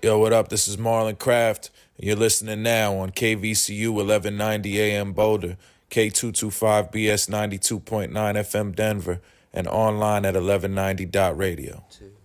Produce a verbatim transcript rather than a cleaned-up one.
Yo, what up? This is Marlon Craft. You're listening now on K V C U eleven ninety A M Boulder, K two twenty-five B S ninety-two point nine F M Denver, and online at eleven ninety dot radio.